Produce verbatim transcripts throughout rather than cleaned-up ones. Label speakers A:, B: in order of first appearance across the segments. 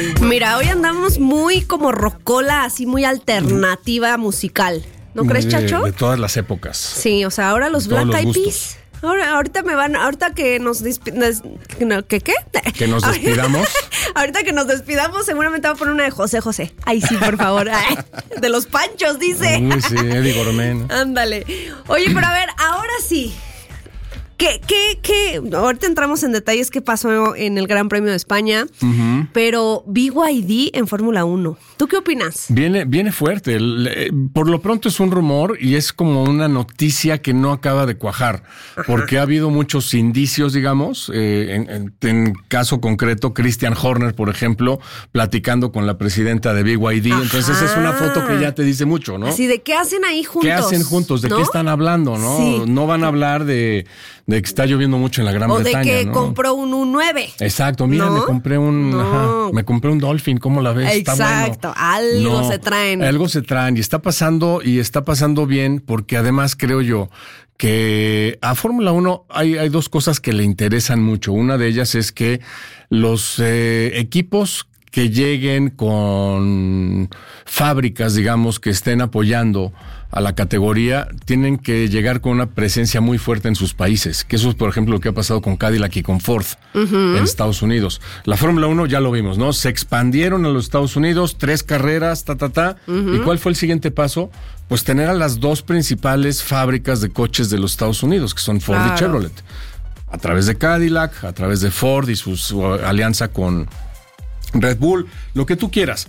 A: Mira, hoy andamos muy como rocola, así muy alternativa musical. ¿No crees,
B: de,
A: Chacho?
B: De todas las épocas.
A: Sí, o sea, ahora los
B: Black
A: Eyed Peas. Ahora, ahorita me van, ahorita que nos despidamos, no, ¿qué qué?
B: Que nos despidamos.
A: Ahorita que nos despidamos, seguramente va a poner una de José José. Ay, sí, por favor. Ay, de los Panchos, dice.
B: Uy, sí, Eddie Gourmet.
A: Ándale. Oye, pero a ver, ahora sí. ¿Qué, qué, qué? Ahorita entramos en detalles qué pasó en el Gran Premio de España, uh-huh. pero B Y D en Fórmula uno. ¿Tú qué opinas?
B: Viene, viene fuerte. Por lo pronto es un rumor y es como una noticia que no acaba de cuajar, Ajá. porque ha habido muchos indicios, digamos. Eh, en, en, en caso concreto, Christian Horner, por ejemplo, platicando con la presidenta de B Y D. Ajá. Entonces es una foto que ya te dice mucho, ¿no?
A: Así de qué hacen ahí juntos.
B: ¿Qué hacen juntos? ¿De ¿no? qué están hablando? ¿No? Sí. No van a hablar de... de que está lloviendo mucho en la Gran
A: o
B: Bretaña,
A: O de que
B: ¿no?
A: compró un U nueve.
B: Exacto, mira, ¿no? me compré un no. ajá, me compré un Dolphin, ¿cómo la ves?
A: Exacto,
B: está bueno.
A: algo
B: no,
A: se traen.
B: Algo se traen y está pasando y está pasando bien porque además creo yo que a Fórmula uno hay, hay dos cosas que le interesan mucho. Una de ellas es que los eh, equipos que lleguen con fábricas, digamos, que estén apoyando a la categoría, tienen que llegar con una presencia muy fuerte en sus países, que eso es, por ejemplo, lo que ha pasado con Cadillac y con Ford uh-huh. en Estados Unidos. La Fórmula uno ya lo vimos, ¿no? Se expandieron a los Estados Unidos, tres carreras, ta, ta, ta. Uh-huh. ¿Y cuál fue el siguiente paso? Pues tener a las dos principales fábricas de coches de los Estados Unidos, que son Ford claro. y Chevrolet. A través de Cadillac, a través de Ford y su, su alianza con Red Bull, lo que tú quieras.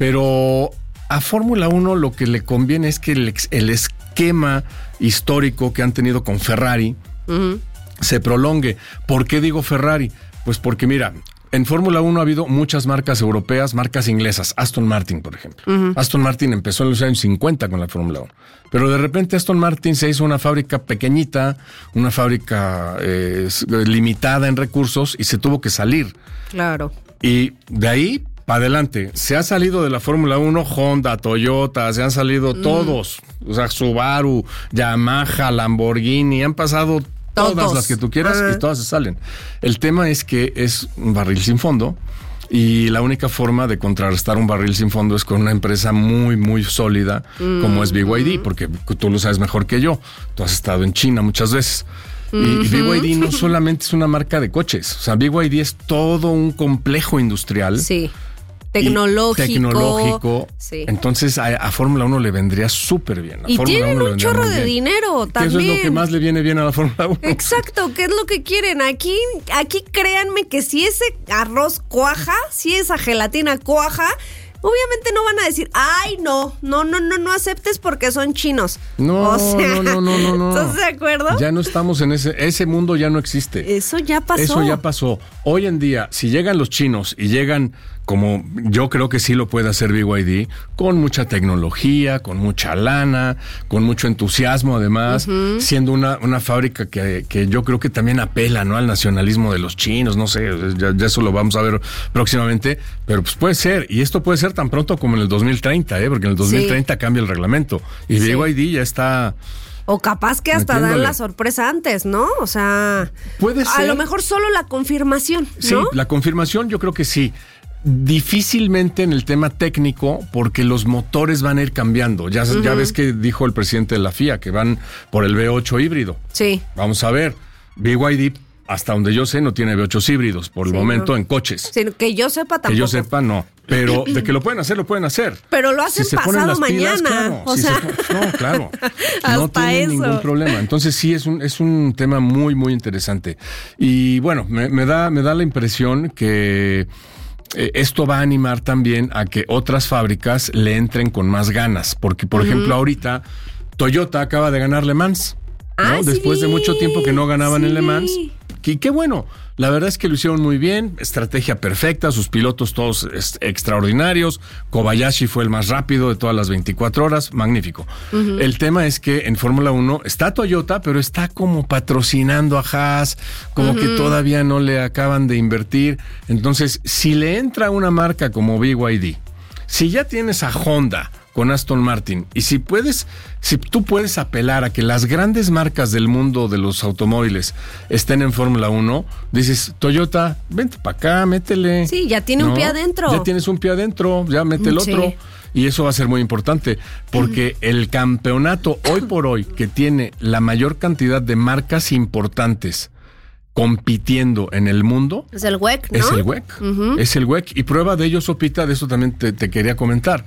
B: Pero a Fórmula uno lo que le conviene es que el, el esquema histórico que han tenido con Ferrari uh-huh. se prolongue. ¿Por qué digo Ferrari? Pues porque mira, en Fórmula uno ha habido muchas marcas europeas, marcas inglesas. Aston Martin, por ejemplo. Uh-huh. Aston Martin empezó en los años cincuenta con la Fórmula uno. Pero de repente Aston Martin se hizo una fábrica pequeñita, una fábrica eh, limitada en recursos y se tuvo que salir.
A: Claro.
B: Y de ahí para adelante, se ha salido de la Fórmula uno Honda, Toyota, se han salido mm. todos, o sea, Subaru, Yamaha, Lamborghini, han pasado todas todos. las que tú quieras uh-huh. y todas se salen. El tema es que es un barril sin fondo y la única forma de contrarrestar un barril sin fondo es con una empresa muy, muy sólida mm. como es B Y D, porque tú lo sabes mejor que yo, tú has estado en China muchas veces. Y uh-huh. B Y D no solamente es una marca de coches, o sea, B Y D es todo un complejo industrial.
A: Sí. Tecnológico.
B: Tecnológico.
A: Sí.
B: Entonces a, a Fórmula uno le vendría súper bien. A
A: y
B: Fórmula
A: tienen un chorro de dinero también.
B: Eso es lo que más le viene bien a la Fórmula uno.
A: Exacto, ¿qué es lo que quieren? Aquí, aquí créanme que si ese arroz cuaja, si esa gelatina cuaja, obviamente no van a decir, ay, no, no, no, no, no aceptes porque son chinos.
B: No,
A: o sea,
B: no, no, no, no, no.
A: ¿Estás de acuerdo?
B: Ya no estamos en ese, ese mundo ya no existe.
A: Eso ya pasó.
B: Eso ya pasó. Hoy en día, si llegan los chinos y llegan, como yo creo que sí lo puede hacer B Y D, con mucha tecnología, con mucha lana, con mucho entusiasmo además, uh-huh. siendo una, una fábrica que, que yo creo que también apela, ¿no?, al nacionalismo de los chinos, no sé, ya, ya eso lo vamos a ver próximamente, pero pues puede ser, y esto puede ser tan pronto como en el dos mil treinta, ¿eh? Porque en el dos mil treinta sí. cambia el reglamento, y sí. B Y D ya está...
A: O capaz que hasta dan la sorpresa antes, ¿no? O sea,
B: puede ser.
A: A lo mejor solo la confirmación, ¿no?
B: Sí, la confirmación yo creo que sí. Difícilmente en el tema técnico, porque los motores van a ir cambiando. Ya, uh-huh. ya ves que dijo el presidente de la F I A que van por el V ocho híbrido.
A: Sí.
B: Vamos a ver. B Y D, hasta donde yo sé, no tiene V ocho híbridos por el sí, momento no. en coches.
A: Sí, que yo sepa tampoco.
B: Que yo sepa, no. Pero de que lo pueden hacer, lo pueden hacer.
A: Pero lo hacen si pasado mañana. Pilas,
B: claro.
A: O
B: si
A: sea,
B: se, no, claro.
A: Hasta
B: no tienen
A: eso.
B: ningún problema. Entonces sí, es un, es un tema muy, muy interesante. Y bueno, me, me da, me da la impresión que eh, esto va a animar también a que otras fábricas le entren con más ganas. Porque, por uh-huh. ejemplo, ahorita Toyota acaba de ganar Le Mans, ¿no?
A: Ah,
B: Después
A: sí,
B: de mucho tiempo que no ganaban
A: sí.
B: en Le Mans. Y qué bueno, la verdad es que lo hicieron muy bien, estrategia perfecta, sus pilotos todos est- extraordinarios, Kobayashi fue el más rápido de todas las veinticuatro horas, magnífico. Uh-huh. El tema es que en Fórmula uno está Toyota, pero está como patrocinando a Haas, como uh-huh. que todavía no le acaban de invertir. Entonces, si le entra una marca como B Y D, si ya tienes a Honda con Aston Martin. Y si puedes, si tú puedes apelar a que las grandes marcas del mundo de los automóviles estén en Fórmula uno, dices, Toyota, vente para acá, métele.
A: Sí, ya tiene ¿no? un pie adentro.
B: Ya tienes un pie adentro, ya mete el sí. otro. Y eso va a ser muy importante, porque mm. el campeonato hoy por hoy que tiene la mayor cantidad de marcas importantes compitiendo en el mundo.
A: Es el W E C, ¿no?
B: Es el W E C. Uh-huh. Es el W E C. Y prueba de ello, Sopita, de eso también te, te quería comentar.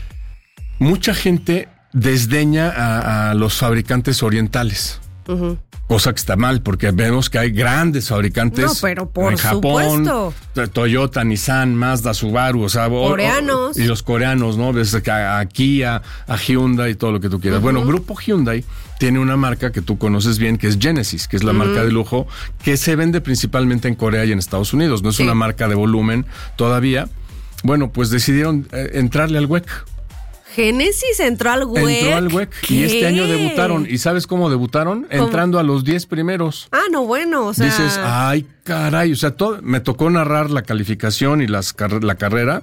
B: Mucha gente desdeña a, a los fabricantes orientales. Uh-huh. Cosa que está mal, porque vemos que hay grandes fabricantes
A: no, pero por
B: en Japón,
A: supuesto.
B: Toyota, Nissan, Mazda, Subaru, o sea,
A: coreanos.
B: O, o, y los coreanos, ¿no? Ves a, a Kia, a Hyundai y todo lo que tú quieras. Uh-huh. Bueno, Grupo Hyundai tiene una marca que tú conoces bien, que es Genesis, que es la uh-huh. marca de lujo, que se vende principalmente en Corea y en Estados Unidos. No es sí. una marca de volumen todavía. Bueno, pues decidieron eh, entrarle al W E C.
A: Genesis entró al W E C.
B: Entró al W E C. ¿Qué? Y este año debutaron. ¿Y sabes cómo debutaron? ¿Cómo? Entrando a los diez primeros.
A: Ah, no, bueno, o sea...
B: Dices, ay, caray, o sea, todo, me tocó narrar la calificación y las la carrera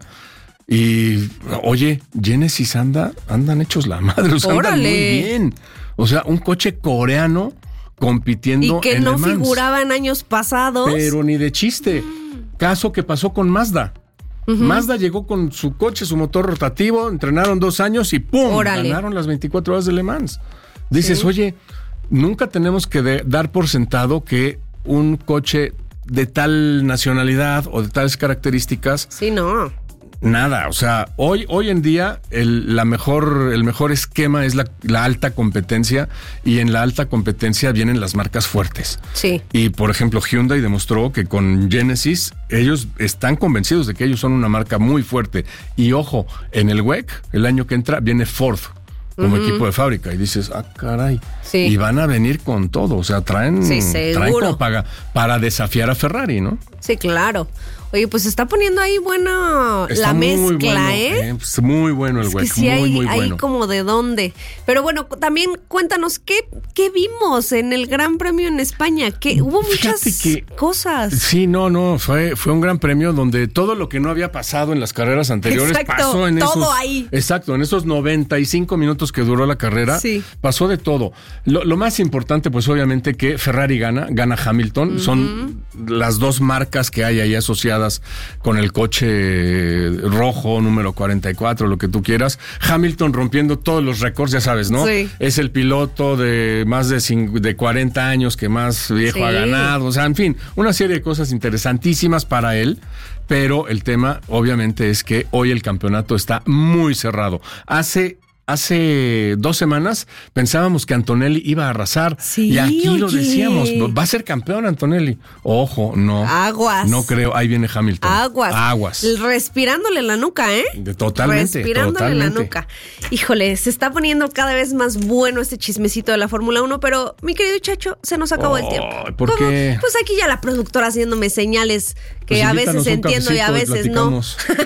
B: y, oye, Genesis anda, andan hechos la madre, o sea, andan muy bien. O sea, un coche coreano compitiendo
A: y que
B: en
A: no
B: Le Mans.
A: Figuraba en años pasados.
B: Pero ni de chiste. Caso que pasó con Mazda. Uh-huh. Mazda llegó con su coche, su motor rotativo, entrenaron dos años y ¡pum! Órale. Ganaron las veinticuatro horas de Le Mans. Dices, sí. oye, nunca tenemos que de, dar por sentado que un coche de tal nacionalidad o de tales características...
A: Sí, no.
B: Nada, o sea, hoy, hoy en día el, la mejor, el mejor esquema es la, la alta competencia, y en la alta competencia vienen las marcas fuertes.
A: Sí.
B: Y por ejemplo, Hyundai demostró que con Genesis ellos están convencidos de que ellos son una marca muy fuerte. Y ojo, en el W E C, el año que entra, viene Ford como uh-huh. equipo de fábrica, y dices, ah, caray, sí. y van a venir con todo, o sea, traen,
A: sí,
B: traen como para, para desafiar a Ferrari, ¿no?
A: Sí, claro. Oye, pues se está poniendo ahí buena
B: está
A: la
B: muy
A: mezcla,
B: bueno,
A: ¿eh?
B: ¿eh? Pues muy bueno el
A: es
B: W E C,
A: que sí
B: muy,
A: hay,
B: muy bueno.
A: Hay como de dónde. Pero bueno, también cuéntanos, ¿qué, qué vimos en el Gran Premio en España? Que hubo muchas que, cosas.
B: Sí, no, no, fue, fue un gran premio donde todo lo que no había pasado en las carreras anteriores
A: exacto,
B: pasó en
A: todo
B: esos...
A: ahí.
B: Exacto, en esos noventa y cinco minutos que duró la carrera, sí. pasó de todo. Lo, lo más importante, pues obviamente que Ferrari gana, gana Hamilton, uh-huh. son las dos marcas que hay ahí asociadas con el coche rojo, número cuarenta y cuatro, lo que tú quieras. Hamilton rompiendo todos los récords, ya sabes, ¿no?
A: Sí.
B: Es el piloto de más de, cinco, de cuarenta años que más viejo sí. ha ganado. O sea, en fin, una serie de cosas interesantísimas para él. Pero el tema, obviamente, es que hoy el campeonato está muy cerrado. Hace... Hace dos semanas pensábamos que Antonelli iba a arrasar.
A: Sí,
B: y aquí
A: oye.
B: lo decíamos, va a ser campeón Antonelli. Ojo, no.
A: Aguas.
B: No creo, ahí viene Hamilton.
A: Aguas.
B: Aguas.
A: Respirándole la nuca, ¿eh?
B: De, totalmente.
A: Respirándole
B: totalmente.
A: la nuca. Híjole, se está poniendo cada vez más bueno este chismecito de la Fórmula uno, pero mi querido Chacho, se nos acabó oh, el tiempo.
B: ¿Por
A: ¿Cómo?
B: qué?
A: Pues aquí ya la productora haciéndome señales que
B: pues
A: a veces entiendo y a veces no.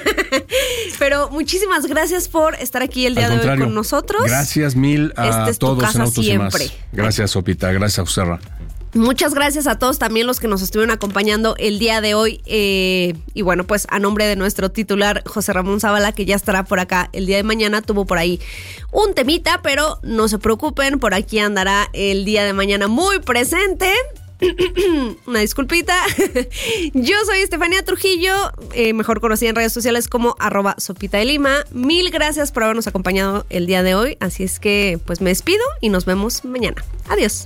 A: Pero muchísimas gracias por estar aquí el día de hoy con nosotros.
B: Gracias mil a
A: este es
B: todos
A: tu casa
B: en Autos
A: siempre.
B: y Más. Gracias, Sopita. Gracias, Auserra.
A: Muchas gracias a todos también los que nos estuvieron acompañando el día de hoy. Eh, y bueno, pues a nombre de nuestro titular, José Ramón Zavala, que ya estará por acá el día de mañana, tuvo por ahí un temita, pero no se preocupen, por aquí andará el día de mañana muy presente. Una disculpita. Yo soy Estefanía Trujillo, eh, mejor conocida en redes sociales como arroba Sopita de Lima. Mil gracias por habernos acompañado el día de hoy. Así es que pues me despido y nos vemos mañana. Adiós.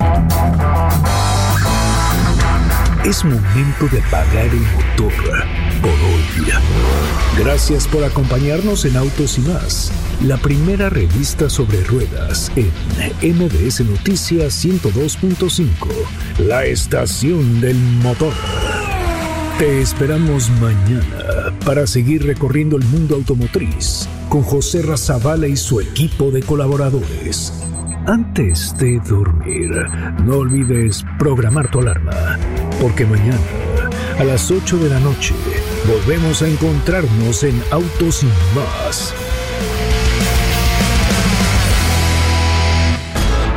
C: Es momento de apagar el motor por hoy. Gracias por acompañarnos en Autos y Más, la primera revista sobre ruedas en M B S Noticias ciento dos punto cinco, la estación del motor. Te esperamos mañana para seguir recorriendo el mundo automotriz con José Zavala y su equipo de colaboradores. Antes de dormir, no olvides programar tu alarma, porque mañana a las ocho de la noche volvemos a encontrarnos en Autos y Más.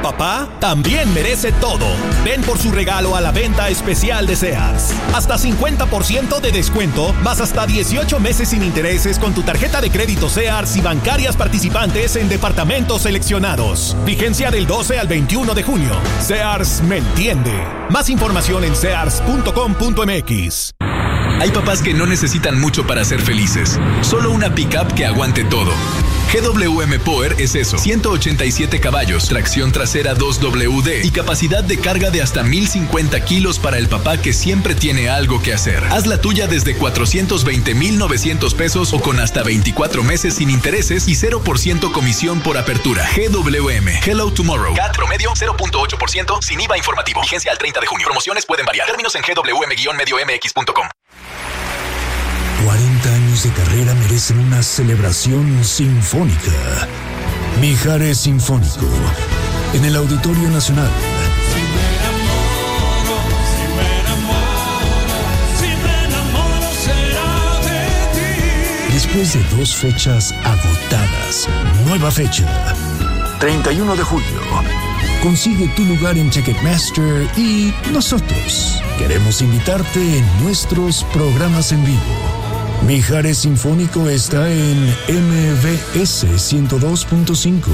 D: Papá también merece todo. Ven por su regalo a la venta especial de Sears. Hasta cincuenta por ciento de descuento, más hasta dieciocho meses sin intereses con tu tarjeta de crédito Sears y bancarias participantes en departamentos seleccionados. Vigencia del doce al veintiuno de junio. Sears me entiende. Más información en sears punto com punto m x.
E: Hay papás que no necesitan mucho para ser felices. Solo una pickup que aguante todo. G W M Power es eso. ciento ochenta y siete caballos, tracción trasera dos W D y capacidad de carga de hasta mil cincuenta kilos para el papá que siempre tiene algo que hacer. Haz la tuya desde cuatrocientos veinte mil novecientos pesos o con hasta veinticuatro meses sin intereses y cero por ciento comisión por apertura. G W M. Hello Tomorrow. C A T promedio cero punto ocho por ciento sin I V A informativo. Vigencia al treinta de junio. Promociones pueden variar. Términos en g w m guion medio m x punto com.
C: cuarenta años de carrera merecen una celebración sinfónica. Mijares Sinfónico, en el Auditorio Nacional.
F: Si me enamoro, si me enamoro, si me enamoro será de ti.
C: Después de dos fechas agotadas, nueva fecha, treinta y uno de julio. Consigue tu lugar en Ticketmaster y nosotros queremos invitarte en nuestros programas en vivo. Mijares Sinfónico está en M V S ciento dos punto cinco.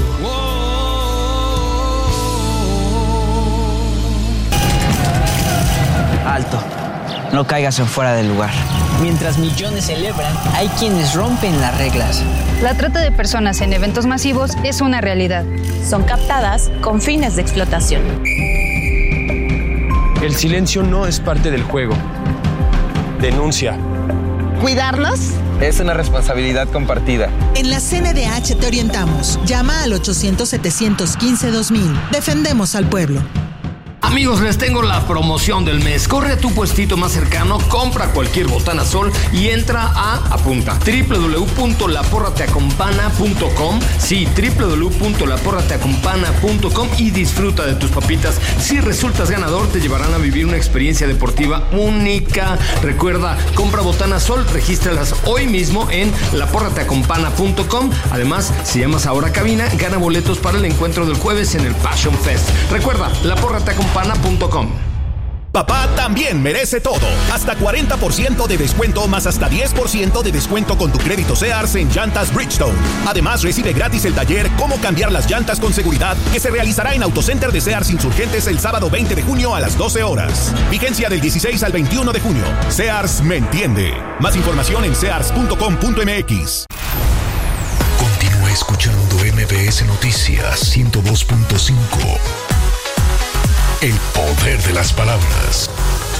G: Alto, no caigas en fuera del lugar. Mientras millones celebran, hay quienes rompen las reglas.
H: La trata de personas en eventos masivos es una realidad.
I: Son captadas con fines de explotación.
J: El silencio no es parte del juego. Denuncia.
K: ¿Cuidarlos?
L: Es una responsabilidad compartida.
K: En la C N D H te orientamos. Llama al ochocientos, setecientos quince, dos mil. Defendemos al pueblo.
M: Amigos, les tengo la promoción del mes. Corre a tu puestito más cercano, compra cualquier botana Sol y entra a, apunta, doble u doble u doble u punto la porra te acompana punto com. Sí, doble u doble u doble u punto la porra te acompana punto com y disfruta de tus papitas. Si resultas ganador, te llevarán a vivir una experiencia deportiva única. Recuerda, compra botana Sol, regístralas hoy mismo en la porra te acompana punto com. Además, si llamas ahora a cabina, gana boletos para el encuentro del jueves en el Passion Fest. Recuerda, la porra te acompana punto com.
D: Papá también merece todo. Hasta cuarenta por ciento de descuento más hasta diez por ciento de descuento con tu crédito Sears en Llantas Bridgestone. Además, recibe gratis el taller Cómo cambiar las llantas con seguridad que se realizará en Autocenter de Sears Insurgentes el sábado veinte de junio a las doce horas. Vigencia del dieciséis al veintiuno de junio. Sears me entiende. Más información en sears punto com punto m x.
C: Continúa escuchando M V S Noticias ciento dos punto cinco. El poder de las palabras.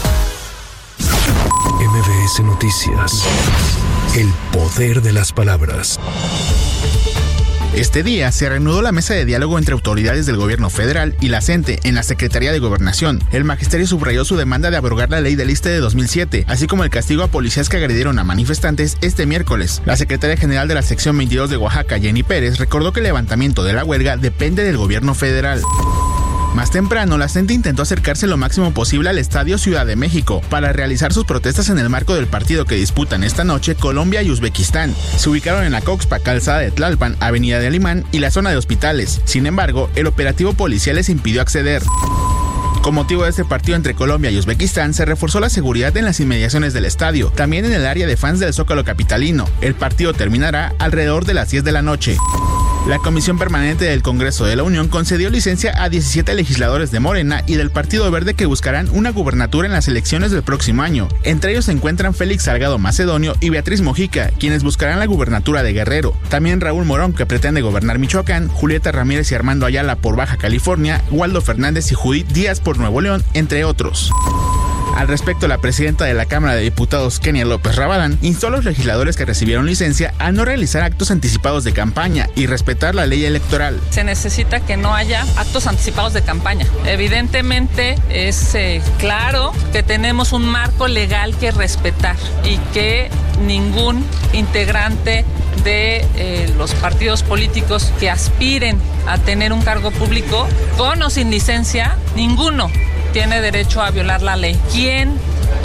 C: M V S Noticias. El poder de las palabras.
N: Este día se reanudó la mesa de diálogo entre autoridades del gobierno federal y la CENTE en la Secretaría de Gobernación. El magisterio subrayó su demanda de abrogar la ley del ISSSTE de dos mil siete, así como el castigo a policías que agredieron a manifestantes este miércoles. La secretaria general de la sección veintidós de Oaxaca, Jenny Pérez, recordó que el levantamiento de la huelga depende del gobierno federal. Más temprano, la CENTE intentó acercarse lo máximo posible al Estadio Ciudad de México para realizar sus protestas en el marco del partido que disputan esta noche Colombia y Uzbekistán. Se ubicaron en la Coxpa, Calzada de Tlalpan, Avenida de Alimán y la zona de hospitales. Sin embargo, el operativo policial les impidió acceder. Con motivo de este partido entre Colombia y Uzbekistán, se reforzó la seguridad en las inmediaciones del estadio, también en el área de fans del Zócalo capitalino. El partido terminará alrededor de las diez de la noche. La Comisión Permanente del Congreso de la Unión concedió licencia a diecisiete legisladores de Morena y del Partido Verde que buscarán una gubernatura en las elecciones del próximo año. Entre ellos se encuentran Félix Salgado Macedonio y Beatriz Mojica, quienes buscarán la gubernatura de Guerrero. También Raúl Morón, que pretende gobernar Michoacán, Julieta Ramírez y Armando Ayala por Baja California, Waldo Fernández y Judith Díaz por Nuevo León, entre otros. Al respecto, la presidenta de la Cámara de Diputados, Kenia López Rabadán, instó a los legisladores que recibieron licencia a no realizar actos anticipados de campaña y respetar la ley electoral.
O: Se necesita que no haya actos anticipados de campaña. Evidentemente es eh, claro que tenemos un marco legal que respetar y que ningún integrante de eh, los partidos políticos que aspiren a tener un cargo público, con o sin licencia, ninguno tiene derecho a violar la ley. Quien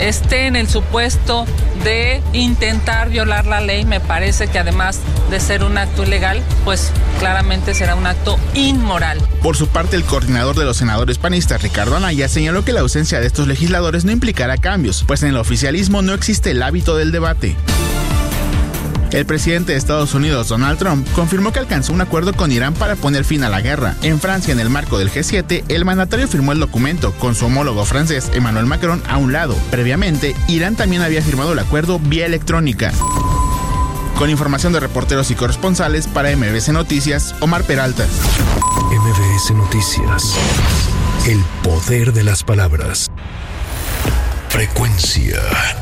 O: esté en el supuesto de intentar violar la ley, me parece que además de ser un acto ilegal, pues claramente será un acto inmoral.
N: Por su parte, el coordinador de los senadores panistas, Ricardo Anaya, señaló que la ausencia de estos legisladores no implicará cambios, pues en el oficialismo no existe el hábito del debate. El presidente de Estados Unidos, Donald Trump, confirmó que alcanzó un acuerdo con Irán para poner fin a la guerra. En Francia, en el marco del G siete, el mandatario firmó el documento con su homólogo francés, Emmanuel Macron, a un lado. Previamente, Irán también había firmado el acuerdo vía electrónica. Con información de reporteros y corresponsales para M B C Noticias, Omar Peralta.
C: M B S Noticias. El poder de las palabras. Frecuencia